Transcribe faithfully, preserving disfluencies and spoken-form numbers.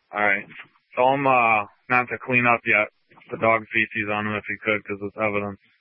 All right. Tell him uh, not to clean up yet. The dog feces on him if he could, because it's evidence.